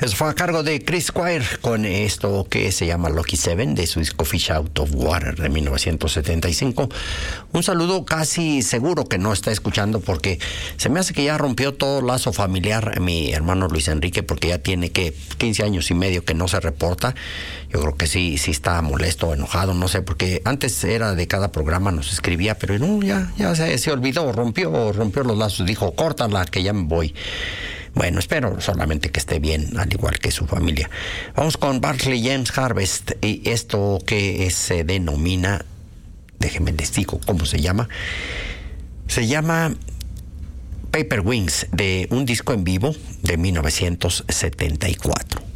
Eso fue a cargo de Chris Squire con esto que se llama Lucky Seven de su disco Fish Out of Water de 1975. Un saludo casi seguro que no está escuchando porque se me hace que ya rompió todo lazo familiar mi hermano Luis Enrique, porque ya tiene que 15 años y medio que no se reporta. Yo creo que sí está molesto o enojado, no sé, porque antes era de cada programa nos escribía, pero no, ya se olvidó, rompió los lazos, dijo, córtala que ya me voy. Bueno, espero solamente que esté bien, al igual que su familia. Vamos con Barclay James Harvest y esto que se denomina, déjenme les digo cómo se llama. Se llama Paper Wings, de un disco en vivo de 1974.